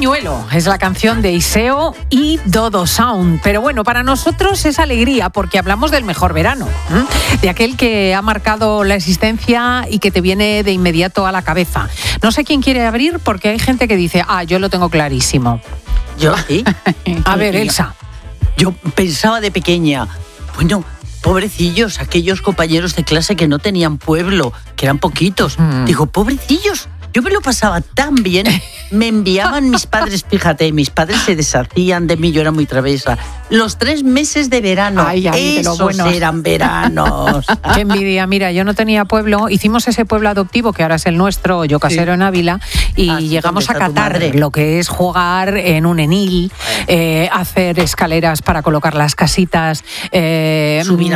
Pañuelo es la canción de Iseo y Dodo Sound. Pero bueno, para nosotros es alegría porque hablamos del mejor verano, de aquel que ha marcado la existencia y que te viene de inmediato a la cabeza. No sé quién quiere abrir porque hay gente que dice, yo lo tengo clarísimo. Yo sí. A ver, Elsa. Yo pensaba de pequeña, bueno, pobrecillos, aquellos compañeros de clase que no tenían pueblo, que eran poquitos. Digo, pobrecillos. Yo me lo pasaba tan bien, me enviaban mis padres, fíjate, mis padres se deshacían de mí, yo era muy traviesa. Los 3 meses de verano, esos eran veranos. Qué envidia, mira, yo no tenía pueblo, hicimos ese pueblo adoptivo que ahora es el nuestro, Yo Casero en Ávila, y llegamos a catar lo que es jugar en un enil, hacer escaleras para colocar las casitas, subir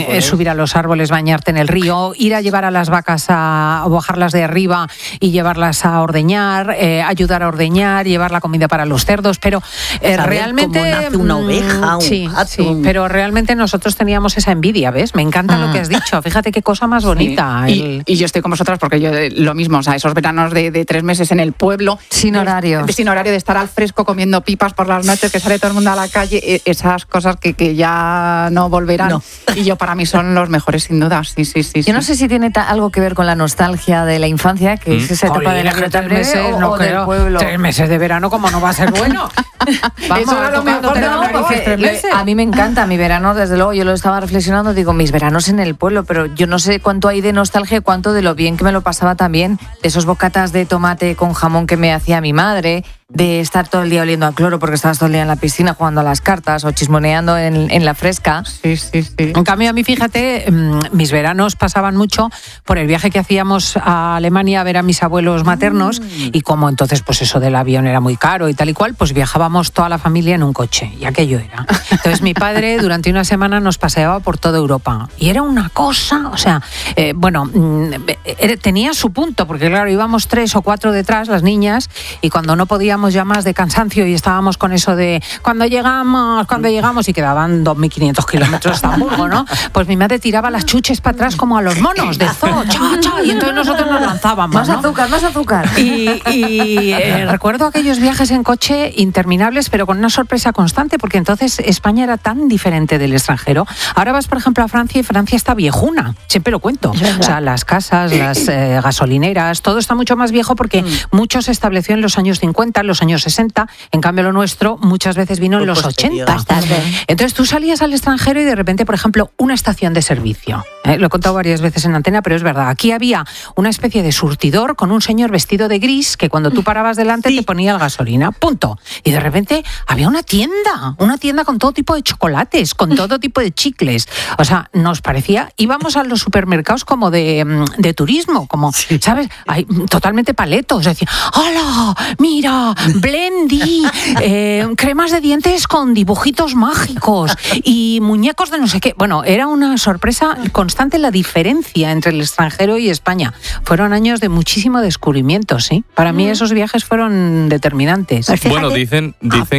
a los árboles, bañarte en el río, ir a llevar a las vacas a bajarlas de arriba y llevarlas a ordeñar, ayudar a ordeñar, llevar la comida para los cerdos, pero realmente cómo nace una oveja, sí, pero realmente nosotros teníamos esa envidia, ¿ves? Me encanta lo que has dicho, fíjate qué cosa más bonita. Sí. Y yo estoy con vosotras porque yo lo mismo, o sea, esos veranos de 3 meses en el pueblo, sin horario de estar al fresco comiendo pipas por las noches, que sale todo el mundo a la calle, esas cosas que ya no volverán. No. Y yo para mí son los mejores sin duda, sí. Yo no sé si tiene algo que ver con la nostalgia de la infancia, que es esa etapa de la vida tan breve, o del pueblo. 3 meses de verano, ¿cómo no va a ser bueno? Vamos, eso era lo mejor de la porque a mí me encanta mi verano, desde luego, yo lo estaba reflexionando, digo, mis veranos en el pueblo, pero yo no sé cuánto hay de nostalgia, cuánto de lo bien que me lo pasaba también, de esos bocatas de tomate con jamón que me hacía mi madre, de estar todo el día oliendo a cloro porque estabas todo el día en la piscina jugando a las cartas o chismoneando en la fresca. Sí. En cambio, a mí, fíjate, mis veranos pasaban mucho por el viaje que hacíamos a Alemania a ver a mis abuelos maternos y como entonces pues eso del avión era muy caro y tal y cual, pues viajábamos toda la familia en un coche y aquello era. Entonces mi padre durante una semana nos paseaba por toda Europa y era una cosa, o sea, tenía su punto porque claro, íbamos 3 o 4 detrás las niñas y cuando no podíamos ya más de cansancio y estábamos con eso de cuando llegamos y quedaban 2.500 kilómetros hasta Hamburgo, ¿no? Pues mi madre tiraba las chuches para atrás como a los monos de zoo, y entonces nosotros nos lanzábamos, más azúcar. Y recuerdo aquellos viajes en coche interminables, pero con una sorpresa constante, porque entonces España era tan diferente del extranjero. Ahora vas, por ejemplo, a Francia y Francia está viejuna, siempre lo cuento. O sea, las casas, las gasolineras, todo está mucho más viejo porque mucho se estableció en los años 50, en los años 60, en cambio lo nuestro muchas veces vino en los 80. Entonces tú salías al extranjero y de repente, por ejemplo, una estación de servicio. Lo he contado varias veces en antena, pero es verdad. Aquí había una especie de surtidor con un señor vestido de gris que cuando tú parabas delante te ponía la gasolina, punto. Y de repente había una tienda con todo tipo de chocolates, con todo tipo de chicles. O sea, nos parecía, íbamos a los supermercados como de turismo, como, ¿sabes? Totalmente paletos. Decía, ¡hala! ¡Mira! ¡Blendy! Cremas de dientes con dibujitos mágicos y muñecos de no sé qué. Bueno, era una sorpresa constante la diferencia entre el extranjero y España. Fueron años de muchísimo descubrimiento, ¿sí? Para mí esos viajes fueron determinantes. Bueno, dicen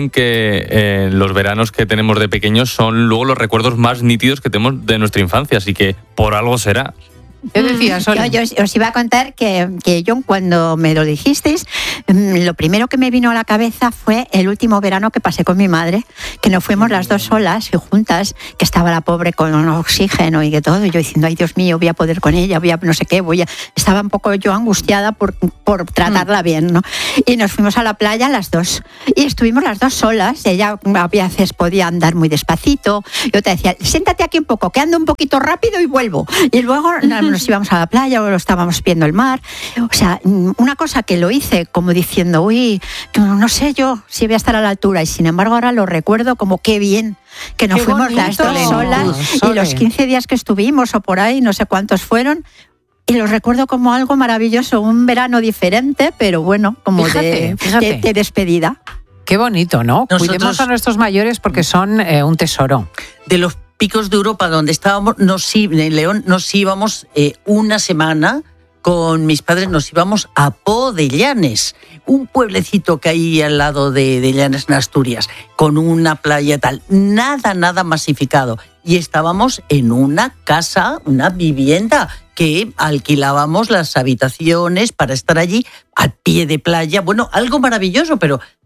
que los veranos que tenemos de pequeños son luego los recuerdos más nítidos que tenemos de nuestra infancia, así que por algo será. ¿Qué decías, Soli? Yo os iba a contar que yo, cuando me lo dijisteis, lo primero que me vino a la cabeza fue el último verano que pasé con mi madre, que nos fuimos las 2 solas y juntas, que estaba la pobre con oxígeno y que todo, y yo diciendo, ay Dios mío, voy a poder con ella, voy a no sé qué, estaba un poco yo angustiada por tratarla bien, ¿no? Y nos fuimos a la playa las 2 y estuvimos las 2 solas. Ella a veces podía andar muy despacito, yo te decía, siéntate aquí un poco, que ando un poquito rápido y vuelvo, y luego nos íbamos a la playa o lo estábamos viendo el mar. O sea, una cosa que lo hice como diciendo, uy, no sé yo si voy a estar a la altura, y sin embargo ahora lo recuerdo como qué bien que nos fuimos las 2 solas y los 15 días que estuvimos o por ahí, no sé cuántos fueron, y los recuerdo como algo maravilloso, un verano diferente, pero bueno, como fíjate. De despedida. Qué bonito, ¿no? Cuidemos a nuestros mayores porque son un tesoro. De los picos de Europa donde estábamos, en León, nos íbamos una semana con mis padres, nos íbamos a Po de Llanes, un pueblecito que hay al lado de Llanes, en Asturias, con una playa tal, nada masificado. Y estábamos en una casa, una vivienda, que alquilábamos las habitaciones para estar allí al pie de playa. Bueno, algo maravilloso, pero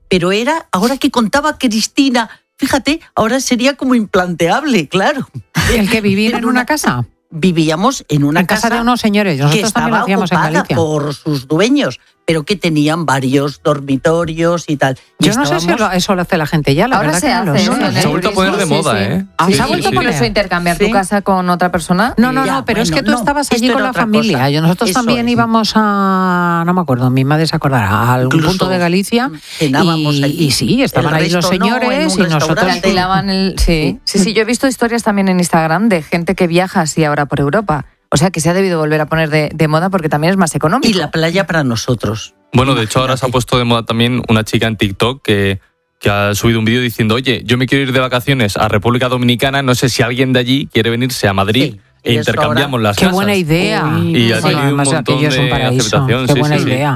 pero ahora que contaba Cristina, fíjate, ahora sería como implanteable, claro. ¿El que vivir en una casa? Vivíamos en una casa de unos señores. Nosotros que estaba también lo hacíamos en ocupada Galicia por sus dueños, pero que tenían varios dormitorios y tal. Y yo no sé si eso lo hace la gente ya, la ahora verdad se que hace, no lo sé. Se ha vuelto a poner de moda, ¿eh? ¿Se ha vuelto a poner? Incluso intercambiar tu casa con otra persona. No, pero es que tú estabas allí con la familia. Nosotros también íbamos a, no me acuerdo, mi madre se acordará, a algún punto de Galicia. Y sí, estaban ahí los señores y nosotros... Sí, yo he visto historias también en Instagram de gente que viaja así ahora por Europa. O sea, que se ha debido volver a poner de moda porque también es más económico. Y la playa para nosotros. Bueno, de hecho ahora se ha puesto de moda también una chica en TikTok que ha subido un vídeo diciendo, oye, yo me quiero ir de vacaciones a República Dominicana, no sé si alguien de allí quiere venirse a Madrid. Sí. E intercambiamos las Qué casas. buena idea. Y ha tenido un montón de aceptación. Qué buena idea.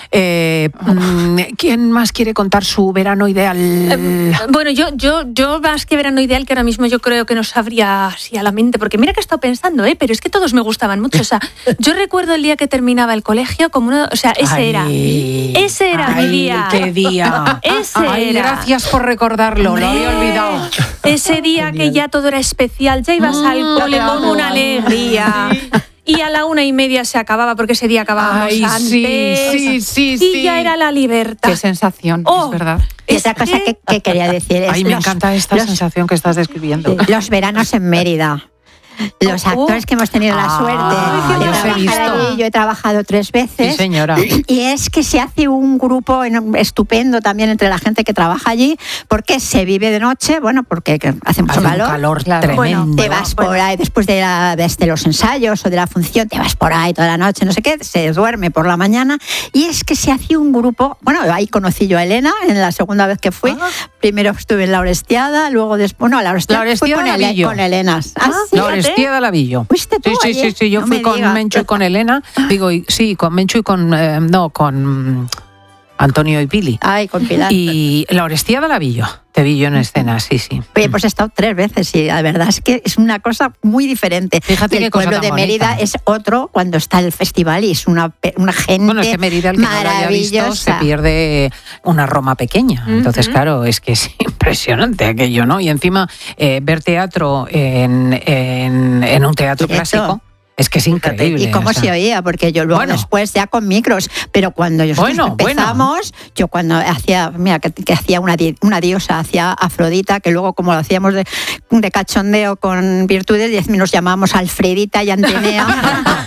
¿Quién más quiere contar su verano ideal? Bueno, yo más que verano ideal, que ahora mismo yo creo que no sabría así a la mente, porque mira que he estado pensando, pero es que todos me gustaban mucho. O sea, yo recuerdo el día que terminaba el colegio como uno, o sea, ese era mi día. ¡Qué día! Ese era. Gracias por recordarlo, lo había olvidado. Ese día que ya todo era especial, ya ibas al cole con una alegría. Y a la 1:30 se acababa, porque ese día acabábamos antes. Sí. Y ya era la libertad. Qué sensación, es verdad. Y otra cosa que quería decir es... Me encanta esta sensación que estás describiendo. Los veranos en Mérida. Los actores que hemos tenido la suerte de trabajar allí, yo he trabajado 3 veces. Sí, señora. Y es que se hace un grupo estupendo también entre la gente que trabaja allí, porque se vive de noche, bueno, porque hace mucho calor. Un calor tremendo. Bueno, te vas por ahí después de los ensayos o de la función, te vas por ahí toda la noche, no sé qué, se duerme por la mañana. Y es que se hace un grupo, bueno, ahí conocí yo a Elena en la segunda vez que fui. Primero estuve en La Orestiada, luego después, no, La Orestiada fui con Elena. Orestiada Lavillo. ¿Fuiste tú ayer? Sí, yo fui con Menchu y con Elena. Con Menchu y con Antonio y Pili. Ay, con Pilar. Y La Orestiada Lavillo. Te vi yo en escena, sí. Oye, pues he estado 3 veces y la verdad es que es una cosa muy diferente. Fíjate y el pueblo de Mérida es otro cuando está el festival y es una gente bueno, es que Mérida, el que no lo haya visto, se pierde una Roma pequeña. Entonces, claro, es que es impresionante aquello, ¿no? Y encima ver teatro en un teatro clásico. Es que es increíble. ¿Y cómo se oía? Porque yo luego después ya con micros, pero cuando empezamos, yo cuando hacía, mira, que hacía una diosa, hacía Afrodita, que luego como lo hacíamos de cachondeo con virtudes, nos llamábamos Alfredita y Antenea.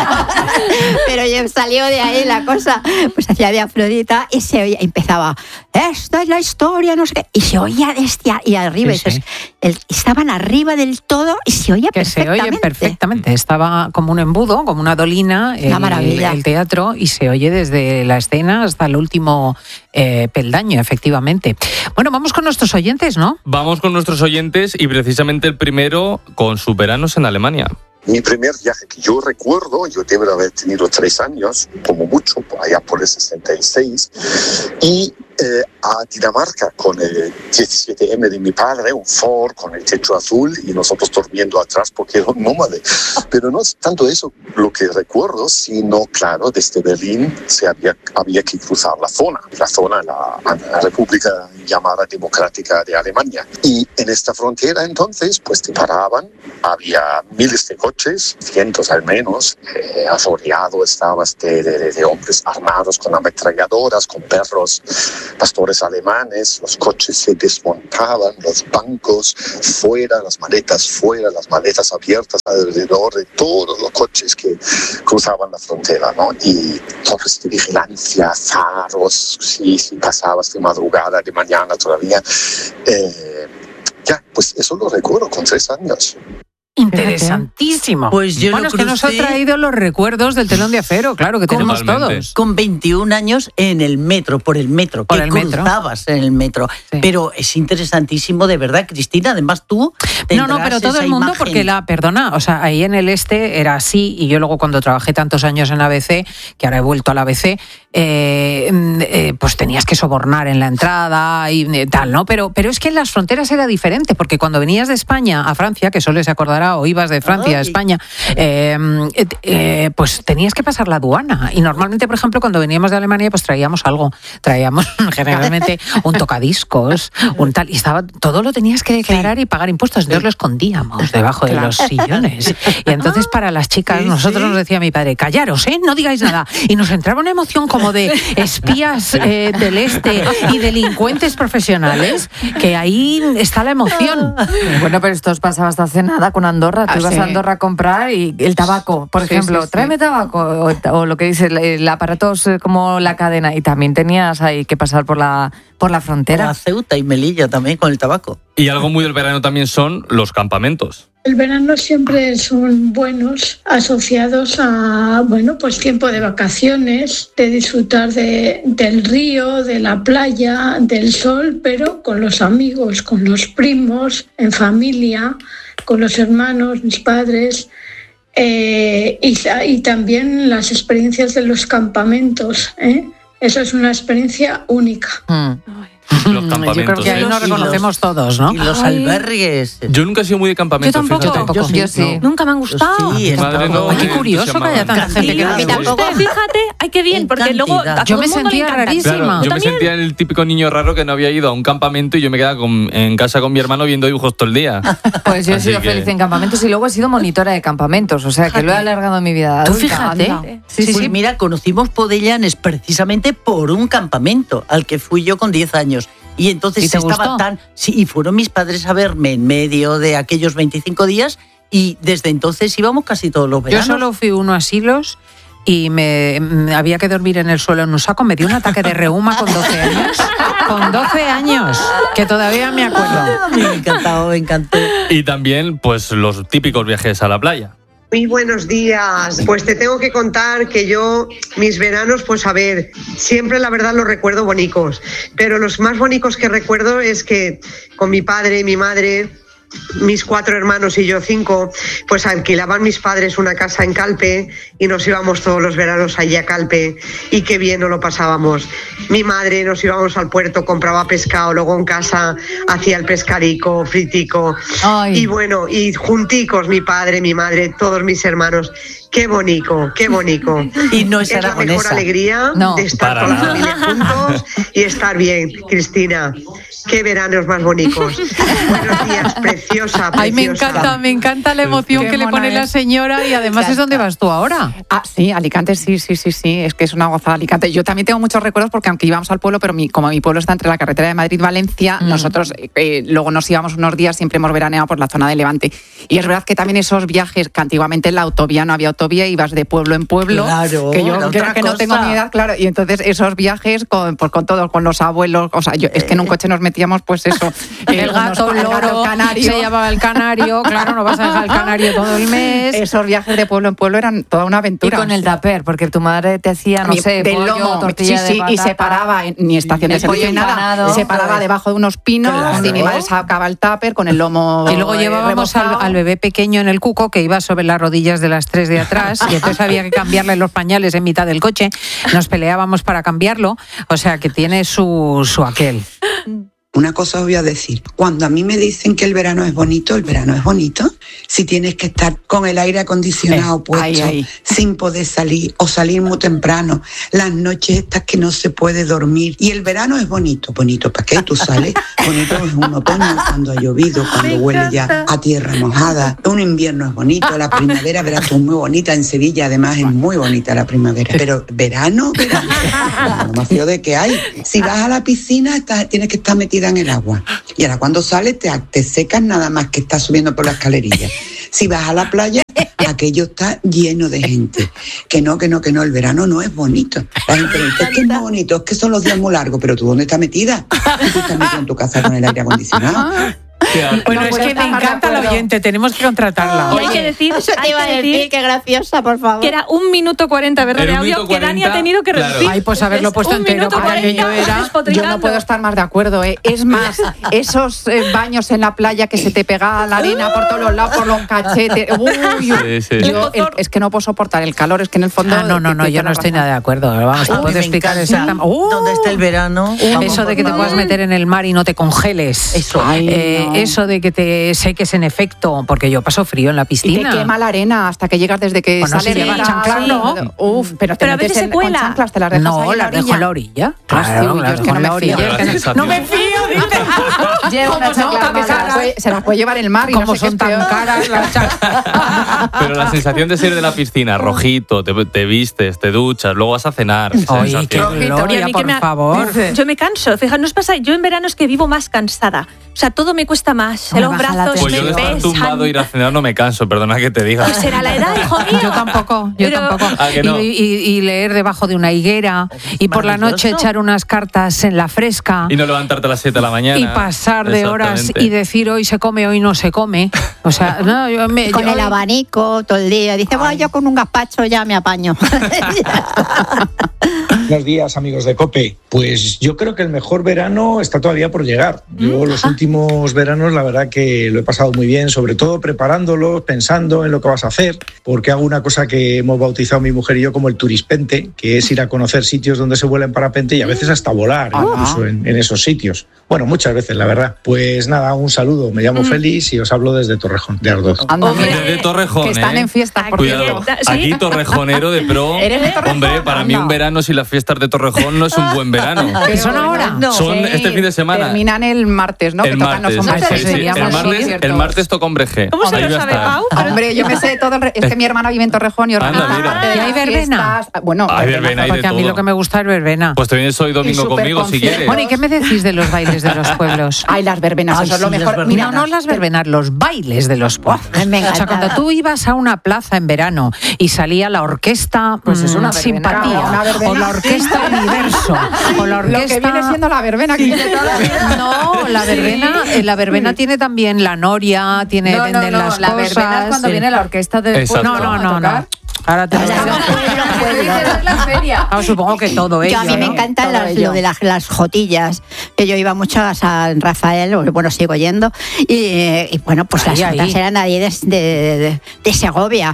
Pero ya salió de ahí la cosa, pues hacía de Afrodita y se oía, empezaba, esta es la historia, no sé qué, y se oía desde y arriba, Sí. Estaban arriba del todo y se oía perfectamente. Se oye perfectamente, estaba como un embudo, como una dolina, el teatro, y se oye desde la escena hasta el último peldaño, efectivamente. Bueno, vamos con nuestros oyentes, ¿no? Vamos con nuestros oyentes y precisamente el primero con sus veranos en Alemania. Mi primer viaje que yo recuerdo, yo debo haber tenido 3 años, como mucho, allá por el 66, y a Dinamarca con el 17M de mi padre, un Ford con el techo azul y nosotros durmiendo atrás porque era un nómade. Pero no es tanto eso lo que recuerdo, sino, claro, desde Berlín había que cruzar la zona, la República llamada Democrática de Alemania. Y en esta frontera entonces, pues te paraban, había miles de coches, cientos al menos, asoleado estabas de hombres armados con ametralladoras, con perros, pastores alemanes, los coches se desmontaban, los bancos fuera, las maletas abiertas alrededor de todos los coches que cruzaban la frontera, ¿no? Y torres de vigilancia, faros, si pasabas de madrugada, de mañana todavía. Pues eso lo recuerdo con 3 años. Interesantísimo. Pues yo es que nos ha traído los recuerdos del telón de acero, claro, que tenemos todos. Con 21 años en el metro, por el metro, que cruzabas en el metro. Sí. Pero es interesantísimo, de verdad, Cristina, además tú No, pero todo el mundo, porque ahí en el este era así, y yo luego cuando trabajé tantos años en ABC, que ahora he vuelto a la ABC, pues tenías que sobornar en la entrada y tal, ¿no? Pero es que en las fronteras era diferente, porque cuando venías de España a Francia, que Sole se acordará, o ibas de Francia a España, pues tenías que pasar la aduana. Y normalmente, por ejemplo, cuando veníamos de Alemania, pues traíamos algo. Traíamos generalmente un tocadiscos, un tal, y todo lo tenías que declarar y pagar impuestos. Entonces lo escondíamos debajo de los sillones. Y entonces para las chicas, nosotros nos decía mi padre, callaros, no digáis nada. Y nos entraba una emoción como de espías del este y delincuentes profesionales, que ahí está la emoción. Bueno, pero esto os pasaba hasta hace nada con Andorra. Tú ibas a Andorra a comprar y el tabaco, por ejemplo, tráeme tabaco, o lo que dice el aparato como la cadena, y también tenías ahí que pasar por la frontera. A Ceuta y Melilla también con el tabaco. Y algo muy del verano también son los campamentos. El verano siempre son buenos, asociados a, pues tiempo de vacaciones, de disfrutar del río, de la playa, del sol, pero con los amigos, con los primos, en familia, con los hermanos, mis padres, y también las experiencias de los campamentos, Eso es una experiencia única. Los campamentos. Yo creo que ahí nos reconocemos todos, ¿no? Y los albergues. Yo nunca he sido muy de campamentos. Yo tampoco. Yo sí. Nunca me han gustado. Sí, madre no. Qué curioso que haya tanta gente que no le guste. Fíjate, ay, qué bien, porque luego a Yo todo me el mundo le sentía encanta. rarísima. Claro, yo me sentía el típico niño raro que no había ido a un campamento y yo me quedaba en casa con mi hermano viendo dibujos todo el día. Pues yo he Así sido que- feliz en campamentos y luego he sido monitora de campamentos, o sea que lo he alargado en mi vida. Tú adulta. fíjate. Anda. Pues mira, conocimos Podellanes precisamente por un campamento al que fui yo con 10 años. Y entonces ¿Y te estaba gustó? y fueron mis padres a verme en medio de aquellos 25 días y desde entonces íbamos casi todos los Yo veranos. solo fui uno a Silos y me había que dormir en el suelo en un saco. Me dio un ataque de reuma con 12 años. Con 12 años, que todavía me acuerdo. Me encantó. Y también, pues, los típicos viajes a la playa. Muy buenos días. Pues te tengo que contar que yo, mis veranos, pues a ver, siempre la verdad los recuerdo bonicos, pero los más bonicos que recuerdo es que con mi padre, mi madre, mis 4 hermanos y yo 5, pues alquilaban mis padres una casa en Calpe y nos íbamos todos los veranos allí a Calpe y qué bien nos lo pasábamos. Mi madre nos íbamos al puerto, compraba pescado, luego en casa hacía el pescadico, fritico. Ay. Y bueno, y junticos mi padre, mi madre, todos mis hermanos. Qué bonito, qué bonito. Y no es la mejor aragonesa. alegría No, de estar para con la nada. familia juntos y estar bien, Cristina. Qué veranos más bonitos. Buenos días, preciosa, preciosa. Ay, me encanta la emoción Qué que le mona pone la es. señora, y además es donde vas tú ahora. Ah, sí, Alicante, sí, es que es una gozada Alicante. Yo también tengo muchos recuerdos porque aunque íbamos al pueblo, pero como mi pueblo está entre la carretera de Madrid-Valencia, nosotros luego nos íbamos unos días, siempre hemos veraneado por la zona de Levante. Y es verdad que también esos viajes, que antiguamente en la autovía no había autovía, ibas de pueblo en pueblo, Claro, que yo era que otra no tengo cosa. ni edad, claro, y entonces esos viajes con todos, con los abuelos, o sea, es que en un coche nos metíamos pues eso, El gato, el loro, canario. se llamaba el canario, claro, no vas a dejar el canario todo el mes. Esos viajes de pueblo en pueblo eran toda una Y aventura. con el tupper, porque tu madre te hacía, no sé, del pollo, lomo, tortilla de y patata. se paraba ni estación de El pollo servicio ni nada, empanado. se paraba debajo de unos pinos, Claro. y mi madre sacaba el tupper con el lomo Y luego llevábamos al bebé pequeño en el cuco, que iba sobre las rodillas de las 3 de atrás, y entonces había que cambiarle los pañales en mitad del coche. Nos peleábamos para cambiarlo, o sea que tiene su aquel. Una cosa os voy a decir, cuando a mí me dicen que el verano es bonito si tienes que estar con el aire acondicionado puesto, ahí. sin poder salir o salir muy temprano, las noches estas que no se puede dormir. Y el verano es bonito, ¿para qué? Tú sales, bonito es un otoño cuando ha llovido, cuando huele ya a tierra mojada, un invierno es bonito, la primavera, verás tú, muy bonita, en Sevilla además es muy bonita la primavera, pero verano, lo más feo de que hay. Si vas a la piscina tienes que estar metida en el agua. Y ahora cuando sales te secas nada más que estás subiendo por la escalerilla. Si vas a la playa, aquello está lleno de gente. Que no, el verano no es bonito. La gente dice, es que es muy bonito, es que son los días muy largos, pero ¿tú dónde estás metida? ¿Tú estás metida en tu casa con el aire acondicionado? Bueno, es que me encanta la oyente, tenemos que contratarla. Y hay que decir, Eso te iba a decir, qué graciosa, por favor. que era 1 minuto 40, ¿verdad? Era De 1 audio minuto que Dani 40, ha tenido que reducir. Ay, pues haberlo puesto entero, para que yo era. Yo no puedo estar más de acuerdo. Es más, esos baños en la playa que se te pega la arena por todos los lados, por los cachetes. Es que no puedo soportar el calor, es que en el fondo... No, yo no estoy nada de acuerdo. Vamos, te puedo explicar exactamente. ¿Dónde está el verano? Eso de que te puedas meter en el mar y no te congeles. Eso. Eso de que te seques en efecto, porque yo paso frío en la Y piscina. te quema la arena hasta que llegas desde que Bueno, sale si llevas chanclas, ¿no? Pero a veces se cuela. Con chanclas te las dejas ahí No, en las dejo en la orilla. Claro, yo es que no me fío. No me fío, dice. Llevo una chancla que se las puede llevar en el mar y Como no sé son qué es tan peor. caras las chanclas. Pero la sensación de salir de la piscina, rojito, te vistes, te duchas, luego vas a cenar. esa Oye, qué sensación. gloria, Y a mí por que favor. Yo me canso. Fija, ¿no os pasa? Yo en verano es que vivo más cansada. O sea, todo me cuesta más. Me Los baja la brazos Pues yo me de estar pesan. tumbado e ir a cenar no me canso, perdona que te diga. Pues será la edad, hijo mío. Yo tampoco. ¿A que no? Y leer debajo de una higuera y por la noche maravilloso. echar unas cartas en la fresca. Y no levantarte a las 7 de la mañana. Y pasar de horas Exactamente. y decir hoy se come, hoy no se come. O sea, no, Con el abanico todo el día. Dice, bueno, yo con un gazpacho ya me apaño. Buenos días, amigos de COPE. Pues yo creo que el mejor verano está todavía por llegar. Yo los últimos veranos, la verdad que lo he pasado muy bien, sobre todo preparándolos, pensando en lo que vas a hacer, porque hago una cosa que hemos bautizado mi mujer y yo como el turispente, que es ir a conocer sitios donde se vuela en parapente y a veces hasta volar, incluso en esos sitios. Bueno, muchas veces, la verdad. Pues nada, un saludo. Me llamo Félix y os hablo desde Torrejón, de Ardoz. Anda, mira, Desde Torrejón, que están en fiestas, por Cuidado, cierto. ¿Sí? aquí torrejonero de pro. ¿Eres de Torrejón? Hombre, para mí un verano sin las fiestas de Torrejón no es un buen verano. ¿Que son ahora? Son este fin de semana. Terminan el martes, ¿no? El que tocan, martes, no son sí, sí, sí. martes. El martes toca Hombre G. ¿Cómo se Ahí lo va a sabe, estar. Pau? Hombre, yo me sé todo. Es que mi hermana vive en Torrejón y organiza Anda, mira. parte de ¿Y hay las verbena? fiestas. Bueno, Hay verbena, hay de Porque a mí todo. lo que me gusta es verbena. Pues te vienes hoy domingo Y súper conmigo si conciertos. quieres. Bueno, ¿y qué me decís de los bailes de los pueblos? Ay, las verbenas, Ay, eso es lo sí, mejor. las Mira, No las verbenas, los bailes de los pueblos. me O sea, encanta. cuando tú ibas a una plaza en verano y salía la orquesta Pues es una verbena. Simpatía, Una verbena. o la orquesta Universo, o la orquesta... Lo que viene siendo la verbena. Que viene toda la vida. No, la verbena tiene también la noria, tiene venden las la cosas. verbena es cuando sí. viene la orquesta de Exacto. No. Ahora te Es la feria. supongo que todo ello. Yo a mí me ¿no? encantan Todo ello. lo de las jotillas, que yo iba mucho a San Rafael, bueno, sigo yendo, y bueno, pues las Ahí. jotas eran allí de Segovia.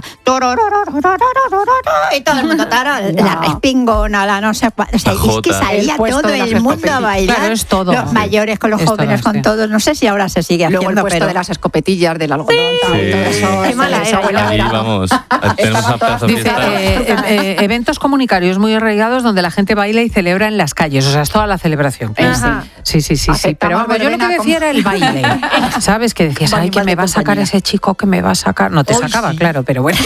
Y todo el mundo, la respingona, la no sé cuál. O sea, La es que jota. salía El puesto todo de las el mundo a escopetillas. bailar. Claro, es todo. Los mayores con los Es jóvenes, todo, con sí. todos. No sé si ahora se sigue Luego el haciendo, puesto pero... de las escopetillas, del algodón, tal, Sí. todo eso. Qué mala esa era, abuela Ahí verano. vamos. Tenemos una plaza Dice, fiesta. eventos comunitarios muy arraigados donde la gente baila y celebra en las calles, o sea, es toda la celebración. Ajá. Sí. Pero Aceptamos vamos, yo lo que verbena decía era el baile. ¿Sabes? Que decías, ay, que me va a sacar ese chico, que me va a sacar. No te sacaba, claro, pero bueno.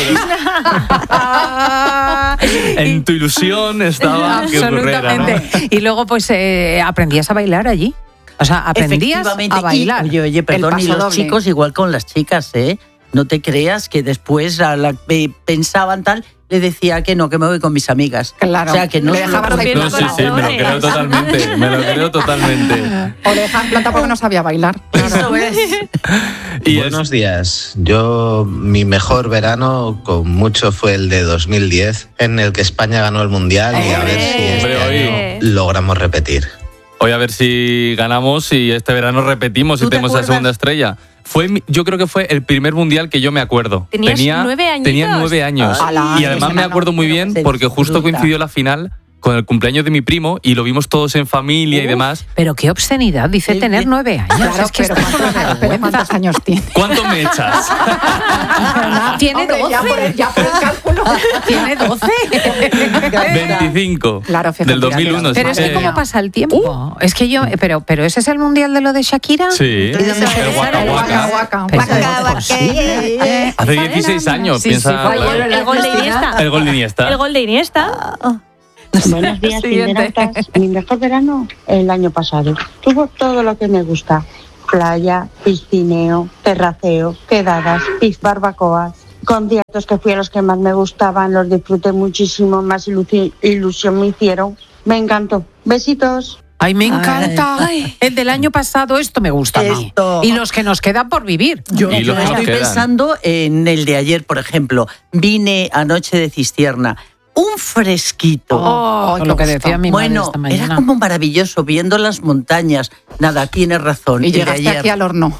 En tu ilusión estaba que ocurriera, ¿no? Absolutamente. Y luego, pues, aprendías a bailar allí. O sea, aprendías Efectivamente. a bailar. Y, oye, perdón, y paso los doble. chicos igual con las chicas, ¿eh? No te creas que después pensaban tal, le decía que no, que me voy con mis amigas. Claro. O sea, que no Le se lo dejabas ahí No, sí, me lo creo totalmente. Me lo creo totalmente. O le dejan plata porque no sabía bailar. Eso es. Y Buenos días. Yo, mi mejor verano con mucho fue el de 2010, en el que España ganó el Mundial y a ver si Hombre, este hoy. año logramos repetir. Hoy a ver si ganamos y este verano repetimos y ¿Tú te tenemos la acuerdas? segunda estrella. Yo creo que fue el primer mundial que yo me acuerdo. ¿Tenías 9 añitos? Tenía 9 años. Ala, Y además me acuerdo muy bien porque justo coincidió la final con el cumpleaños de mi primo y lo vimos todos en familia y demás. Pero qué obscenidad, dice tener 9 años. Claro, es que pero esto es una ¿cuántos vergüenza. años tiene? ¿Cuánto me echas? Tiene Hombre, 12. ya por el cálculo. Tiene 12. 25. Claro, fíjate, Del 2001. Pero es que cómo pasa el tiempo. Es que yo, pero ese es el mundial de lo de Shakira. Sí. ¿Y dónde se El Waka celebra? Waka. Waka. Pero Waka, ¿cómo es waka, posible? Hace 16 años, Sí, piensa. sí, fue ayer. El gol de Iniesta. El gol de Iniesta. El gol de Iniesta. Buenos días, Siguiente. Cinderautas. Mi mejor verano el año pasado. Tuvo todo lo que me gusta. Playa, piscineo, terraceo, quedadas, barbacoas. Conciertos que fui a los que más me gustaban, los disfruté muchísimo, más ilusión me hicieron. Me encantó. Besitos. Ay, me encanta. Ay, el del año pasado, esto me gusta más. Y los que nos quedan por vivir. Yo estoy pensando en el de ayer, por ejemplo. Vine anoche de Cistierna. Un fresquito. Lo que decía mi madre esta mañana. Era como maravilloso, viendo las montañas. Nada, tienes razón. Y llegaste aquí al horno.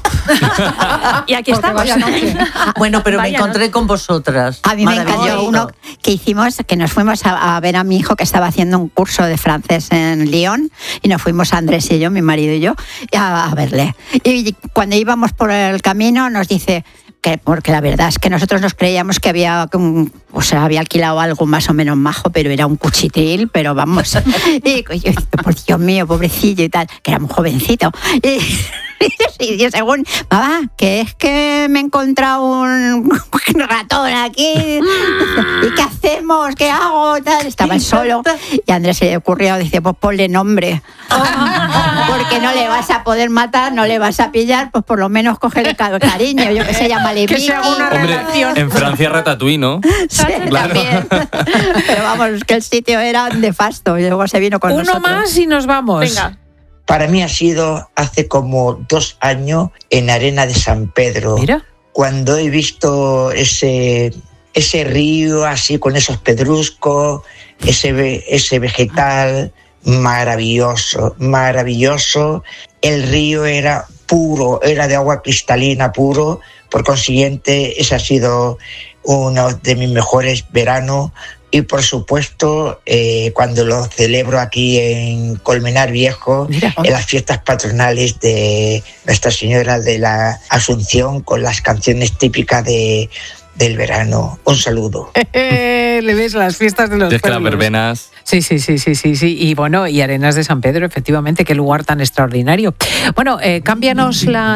Y aquí estamos. Bueno, pero me encontré con vosotras. A mí me encantó uno que hicimos, que nos fuimos a ver a mi hijo que estaba haciendo un curso de francés en Lyon, y nos fuimos Andrés y yo, mi marido y yo, a verle. Y cuando íbamos por el camino nos dice... porque la verdad es que nosotros nos creíamos que había alquilado algo más o menos majo, pero era un cuchitril, pero vamos. Y yo, por Dios mío, pobrecillo y tal, que era muy jovencito. Y yo, según, mamá, que es que me he encontrado un ratón aquí, ¿y qué hacemos? ¿Qué hago? Tal. Estaba solo, y a Andrés se le ocurrió, dice, pues ponle nombre, porque no le vas a poder matar, no le vas a pillar, pues por lo menos cógele cariño, yo que sé, llámale Vicky. Hombre, en Francia Ratatouille, ¿no? Sí, claro. También. Pero vamos, que el sitio era nefasto, y luego se vino con nosotros. Uno más y nos vamos. Venga. Para mí ha sido hace como 2 años en Arena de San Pedro. Mira. Cuando he visto ese río así con esos pedruscos, ese vegetal maravilloso, maravilloso. El río era puro, era de agua cristalina puro. Por consiguiente, ese ha sido uno de mis mejores veranos. Y por supuesto, cuando lo celebro aquí en Colmenar Viejo, en las fiestas patronales de Nuestra Señora de la Asunción, con las canciones típicas del verano. Un saludo. Le ves las fiestas de los Es que las pueblos. verbenas. Sí. Y bueno, y Arenas de San Pedro, efectivamente, qué lugar tan extraordinario. Bueno, cámbianos la...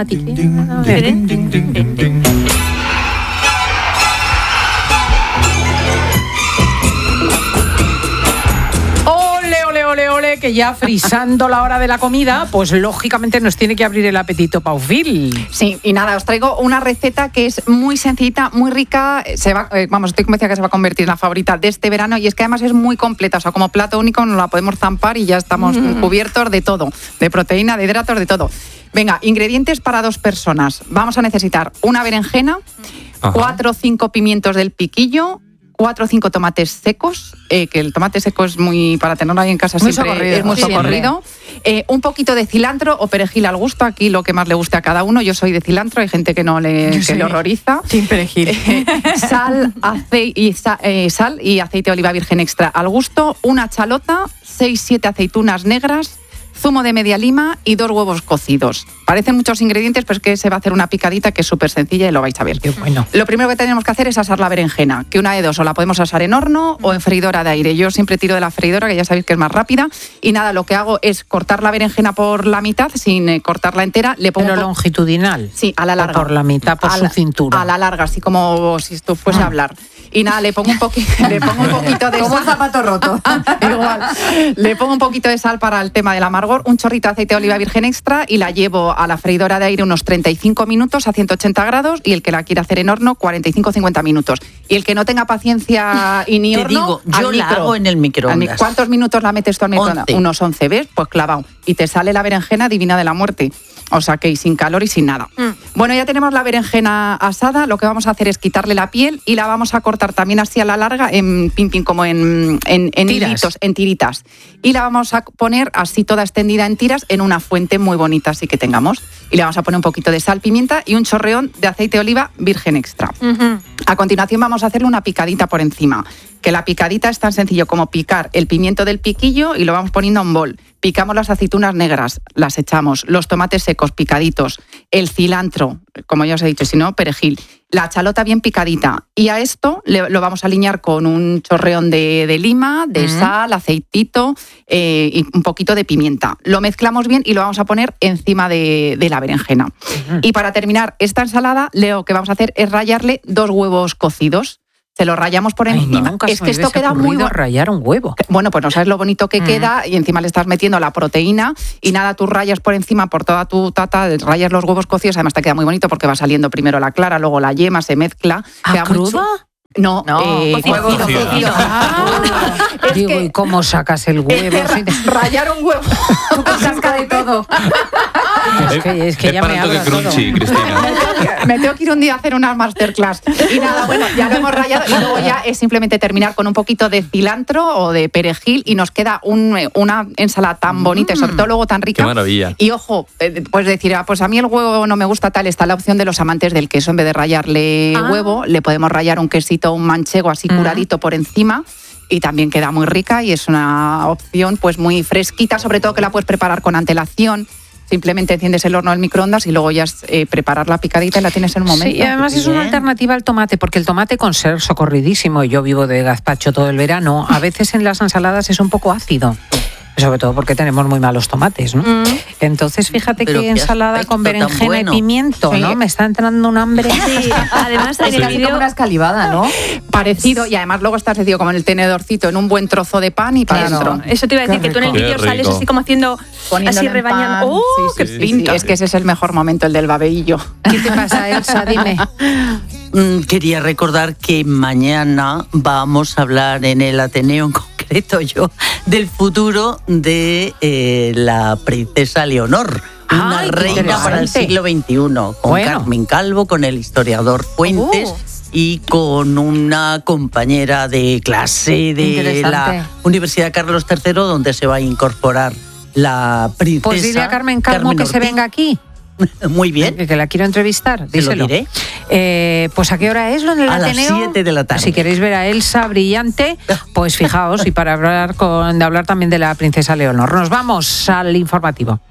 Ole, que ya frisando la hora de la comida, pues lógicamente nos tiene que abrir el apetito, Paufil. Sí, y nada, os traigo una receta que es muy sencillita, muy rica. Estoy convencida que se va a convertir en la favorita de este verano, y es que además es muy completa. O sea, como plato único nos la podemos zampar y ya estamos cubiertos de todo, de proteína, de hidratos, de todo. Venga, ingredientes para 2 personas. Vamos a necesitar una berenjena, 4 o 5 pimientos del piquillo, 4 o 5 tomates secos, que el tomate seco es muy, para tenerlo ahí en casa muy siempre socorrido, es muy socorrido. Un poquito de cilantro o perejil al gusto, aquí lo que más le guste a cada uno. Yo soy de cilantro, hay gente que no le horroriza. Sin perejil. Sal y aceite de oliva virgen extra al gusto, una chalota, 6-7 aceitunas negras, zumo de media lima y 2 huevos cocidos. Parecen muchos ingredientes, pero es que se va a hacer una picadita que es súper sencilla y lo vais a ver. Qué bueno. Lo primero que tenemos que hacer es asar la berenjena, que una de dos, o la podemos asar en horno o en freidora de aire. Yo siempre tiro de la freidora, que ya sabéis que es más rápida. Y nada, lo que hago es cortar la berenjena por la mitad, sin cortarla entera. Le pongo ¿pero longitudinal? Sí, a la larga. ¿O por la mitad, por su cintura? A la larga, así como si esto fuese a hablar. Y nada, le pongo un poquito de sal. Como un zapato roto. Igual. Le pongo un poquito de sal para el tema del amargor, un chorrito de aceite de oliva virgen extra, y la llevo a la freidora de aire unos 35 minutos a 180 grados, y el que la quiera hacer en horno 45-50 minutos. Y el que no tenga paciencia y ni horno, yo la hago en el microondas. ¿Cuántos minutos la metes tú al microondas? 11. Unos 11, ¿ves? Pues clavado. Y te sale la berenjena divina de la muerte. O sea que sin calor y sin nada. Bueno, ya tenemos la berenjena asada. Lo que vamos a hacer es quitarle la piel y la vamos a cortar también así a la larga, en pin como en hilitos, en tiritas. Y la vamos a poner así toda extendida en tiras en una fuente muy bonita así que tengamos. Y le vamos a poner un poquito de sal, pimienta y un chorreón de aceite de oliva virgen extra. A continuación vamos a hacerle una picadita por encima. Que la picadita es tan sencillo como picar el pimiento del piquillo y lo vamos poniendo a un bol. Picamos las aceitunas negras, las echamos, los tomates secos picaditos, el cilantro, como ya os he dicho, si no, perejil, la chalota bien picadita. Y a esto lo vamos a aliñar con un chorreón de lima, de sal, aceitito y un poquito de pimienta. Lo mezclamos bien y lo vamos a poner encima de la berenjena. Y para terminar esta ensalada, lo que vamos a hacer es rallarle 2 huevos cocidos. Se lo rayamos por encima. Nunca es se que me esto queda muy ocurrido rallar un huevo. Bueno, pues no sabes lo bonito que queda, y encima le estás metiendo la proteína y nada, tú rayas por encima por toda tu tata, rayas los huevos cocidos, además te queda muy bonito porque va saliendo primero la clara, luego la yema, se mezcla. ¿Ah, queda muy cruda? No, cocido. Digo, ¿y cómo sacas el huevo? Rayar un huevo. Tú casca de todo. Es que ya para me el toque habla todo. crunchy, Cristina. Me tengo que ir un día a hacer una masterclass. Y nada, bueno, ya lo hemos rayado y luego ya es simplemente terminar con un poquito de cilantro o de perejil y nos queda una ensalada tan bonita y sobre todo luego tan rica. Qué maravilla. Y ojo, pues decir, pues a mí el huevo no me gusta tal, está la opción de los amantes del queso. En vez de rallarle huevo, le podemos rallar un quesito, un manchego así curadito por encima. Y también queda muy rica y es una opción pues muy fresquita, sobre todo que la puedes preparar con antelación. Simplemente enciendes el horno del microondas y luego ya es preparar la picadita y la tienes en un momento. Sí, y además es una alternativa al tomate, porque el tomate, con ser socorridísimo, y yo vivo de gazpacho todo el verano, a veces en las ensaladas es un poco ácido. Sobre todo porque tenemos muy malos tomates, ¿no? Entonces, fíjate Pero qué qué ensalada con aspecto tan berenjena bueno. y pimiento, ¿no? Sí. Me está entrando un hambre. Sí, además en Es el casi vídeo como una escalivada, ¿no? Parecido, y además luego estás decidido como en el tenedorcito, en un buen trozo de pan y para adentro. Eso te iba a decir, que tú en el Qué vídeo sales rico. así como haciendo, Poniéndolo así en rebañando. pan. ¡Oh, Sí, qué sí, sí, pinta! sí. Es que ese es el mejor momento, el del babeillo. ¿Qué te pasa, Elsa? Dime. Quería recordar que mañana vamos a hablar en el Ateneo en concreto yo del futuro de la princesa Leonor, una Ay, qué reina para el interesante. siglo XXI, con Bueno. Carmen Calvo, con el historiador Fuentes y con una compañera de clase de Interesante. la Universidad Carlos III, donde se va a incorporar la princesa. Pues dile a Carmen Calvo que se Ortiz. venga aquí. Muy bien. Que la quiero entrevistar, Te lo díselo. diré. Pues ¿a qué hora es lo en el A las Ateneo? 7 de la tarde. Si queréis ver a Elsa brillante, pues fijaos, y para hablar también de la princesa Leonor. Nos vamos al informativo.